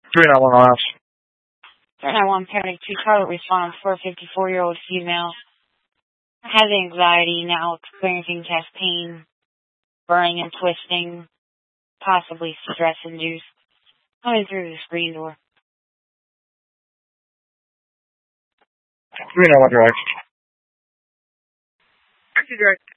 391 Rouse. 391 Paramedic 2 Charlotte response for a 54-year-old female. Has anxiety, now experiencing chest pain, burning and twisting, possibly stress-induced. Coming through the screen door. 391 direct. Direct.